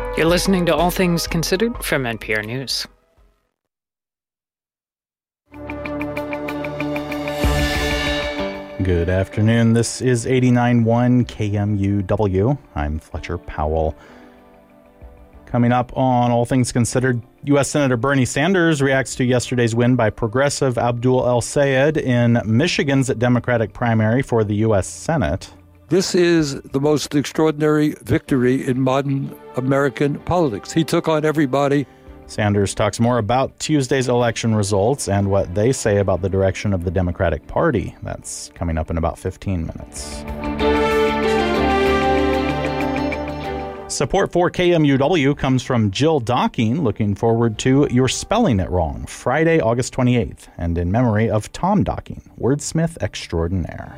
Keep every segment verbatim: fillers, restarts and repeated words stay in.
You're listening to All Things Considered from N P R News. Good afternoon. This is eighty-nine point one K M U W. I'm Fletcher Powell. Coming up on All Things Considered, U S Senator Bernie Sanders reacts to yesterday's win by progressive Abdul El-Sayed in Michigan's Democratic primary for the U S Senate. This is the most extraordinary victory in modern American politics. He took on everybody. Sanders talks more about Tuesday's election results and what they say about the direction of the Democratic Party. That's coming up in about fifteen minutes. Support for K M U W comes from Jill Docking, looking forward to You're Spelling It Wrong, Friday, August twenty-eighth, and in memory of Tom Docking, wordsmith extraordinaire.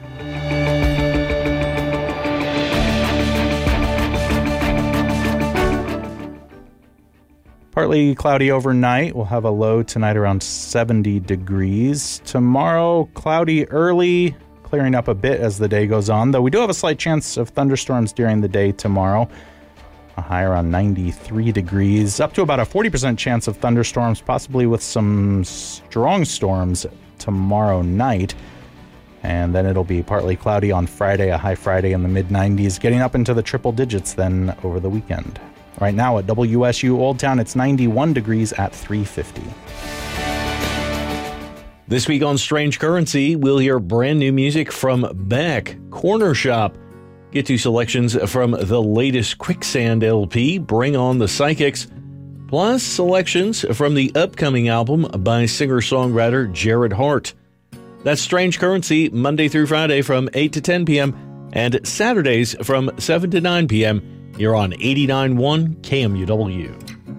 Partly cloudy overnight. We'll have a low tonight around seventy degrees. Tomorrow, cloudy early, clearing up a bit as the day goes on, though we do have a slight chance of thunderstorms during the day tomorrow. A high around ninety-three degrees, up to about a forty percent chance of thunderstorms, possibly with some strong storms tomorrow night. And then it'll be partly cloudy on Friday, a high Friday in the mid nineties, getting up into the triple digits then over the weekend. Right now at W S U Old Town, it's ninety-one degrees at three fifty. This week on Strange Currency, we'll hear brand new music from Beck, Corner Shop. Get to selections from the latest Quicksand L P, Bring On the Psychics, plus selections from the upcoming album by singer-songwriter Jared Hart. That's Strange Currency, Monday through Friday from eight to ten p.m. and Saturdays from seven to nine p.m. You're on eighty-nine point one K M U W.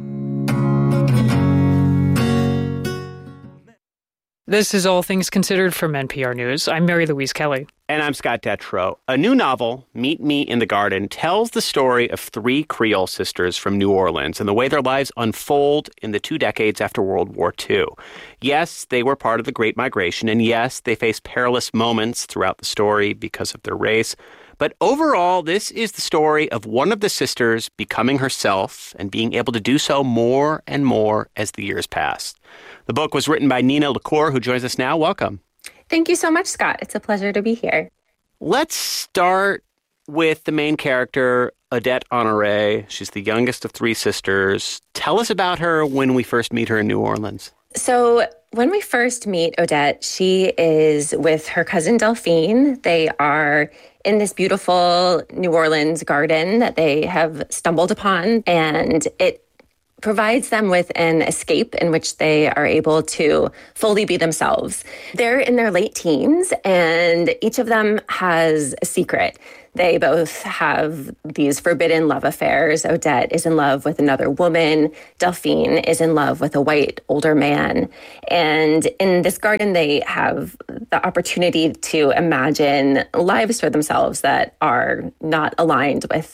This is All Things Considered from N P R News. I'm Mary Louise Kelly. And I'm Scott Detrow. A new novel, Meet Me in the Garden, tells the story of three Creole sisters from New Orleans and the way their lives unfold in the two decades after World War Two. Yes, they were part of the Great Migration, and yes, they faced perilous moments throughout the story because of their race. But overall, this is the story of one of the sisters becoming herself and being able to do so more and more as the years pass. The book was written by Nina LaCour, who joins us now. Welcome. Thank you so much, Scott. It's a pleasure to be here. Let's start with the main character, Odette Honoré. She's the youngest of three sisters. Tell us about her when we first meet her in New Orleans. So when we first meet Odette, she is with her cousin Delphine. They are in this beautiful New Orleans garden that they have stumbled upon, and it provides them with an escape in which they are able to fully be themselves. They're in their late teens, and each of them has a secret. They both have these forbidden love affairs. Odette is in love with another woman. Delphine is in love with a white older man. And in this garden, they have the opportunity to imagine lives for themselves that are not aligned with